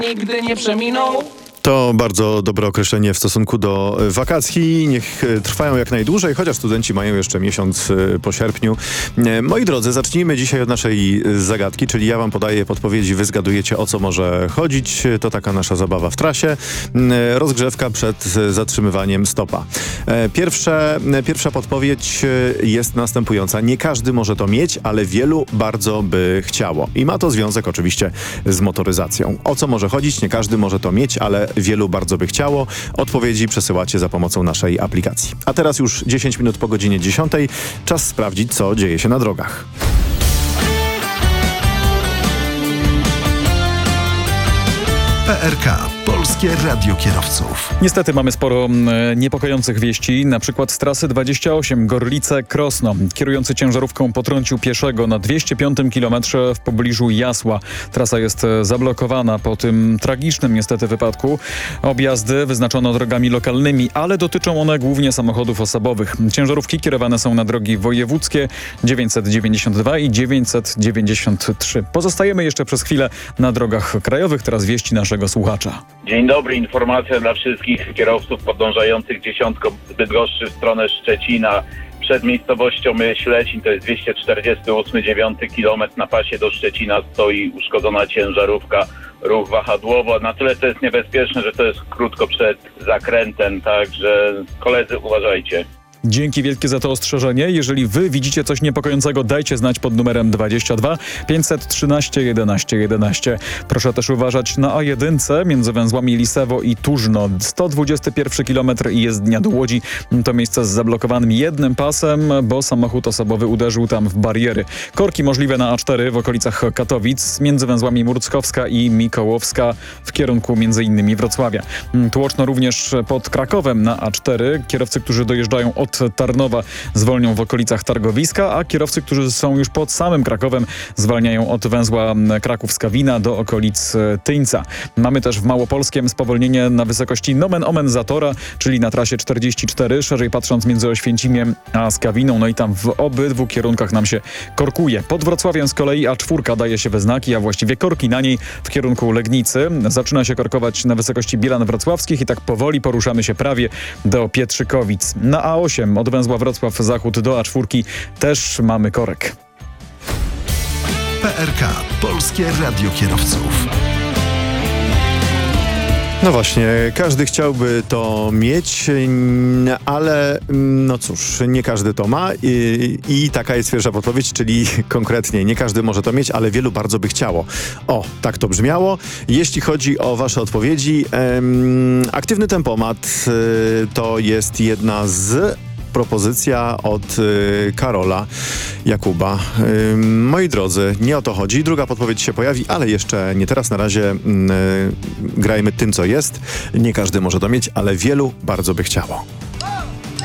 nigdy nie przeminął. To bardzo dobre określenie w stosunku do wakacji. Niech trwają jak najdłużej, chociaż studenci mają jeszcze miesiąc po sierpniu. Moi drodzy, zacznijmy dzisiaj od naszej zagadki, czyli ja wam podaję podpowiedzi, wy zgadujecie, o co może chodzić. To taka nasza zabawa w trasie. Rozgrzewka przed zatrzymywaniem stopa. Pierwsza podpowiedź jest następująca. Nie każdy może to mieć, ale wielu bardzo by chciało. I ma to związek oczywiście z motoryzacją. O co może chodzić? Nie każdy może to mieć, ale wielu bardzo by chciało. Odpowiedzi przesyłacie za pomocą naszej aplikacji. A teraz już 10 minut po godzinie 10. Czas sprawdzić, co dzieje się na drogach. PRK. Polskie Radio Kierowców. Niestety mamy sporo niepokojących wieści. Na przykład z trasy 28 Gorlice-Krosno. Kierujący ciężarówką potrącił pieszego na 205 km w pobliżu Jasła. Trasa jest zablokowana po tym tragicznym niestety wypadku. Objazdy wyznaczono drogami lokalnymi, ale dotyczą one głównie samochodów osobowych. Ciężarówki kierowane są na drogi wojewódzkie 992 i 993. Pozostajemy jeszcze przez chwilę na drogach krajowych. Teraz wieści naszego słuchacza. Dzień dobry, informacja dla wszystkich kierowców podążających dziesiątką z Bydgoszczy w stronę Szczecina. Przed miejscowością Ślecin, to jest 248,9 km, na pasie do Szczecina stoi uszkodzona ciężarówka, ruch wahadłowo. Na tyle to jest niebezpieczne, że to jest krótko przed zakrętem, także koledzy uważajcie. Dzięki wielkie za to ostrzeżenie. Jeżeli wy widzicie coś niepokojącego, dajcie znać pod numerem 22 513 11 11. Proszę też uważać na A1 między węzłami Lisewo i Tużno. 121 km i jezdnia do Łodzi. To miejsce z zablokowanym jednym pasem, bo samochód osobowy uderzył tam w bariery. Korki możliwe na A4 w okolicach Katowic, między węzłami Murckowska i Mikołowska w kierunku m.in. Wrocławia. Tłoczno również pod Krakowem na A4. Kierowcy, którzy dojeżdżają od Tarnowa, zwolnią w okolicach Targowiska, a kierowcy, którzy są już pod samym Krakowem, zwalniają od węzła Kraków-Skawina do okolic Tyńca. Mamy też w Małopolskiem spowolnienie na wysokości Nomen Omen Zatora, czyli na trasie 44, szerzej patrząc między Oświęcimiem a Skawiną, no i tam w obydwu kierunkach nam się korkuje. Pod Wrocławiem z kolei A4 daje się we znaki, a właściwie korki na niej w kierunku Legnicy. Zaczyna się korkować na wysokości Bielan Wrocławskich i tak powoli poruszamy się prawie do Pietrzykowic. Na A8 od węzła Wrocław Zachód do A4 też mamy korek. PRK. Polskie Radio Kierowców. No właśnie, każdy chciałby to mieć, ale no cóż, nie każdy to ma i taka jest pierwsza podpowiedź, czyli konkretnie nie każdy może to mieć, ale wielu bardzo by chciało. O, tak to brzmiało. Jeśli chodzi o wasze odpowiedzi, aktywny tempomat to jest jedna z propozycja od Karola Jakuba. Moi drodzy, nie o to chodzi. Druga podpowiedź się pojawi, ale jeszcze nie teraz. Na razie grajmy tym, co jest. Nie każdy może to mieć, ale wielu bardzo by chciało.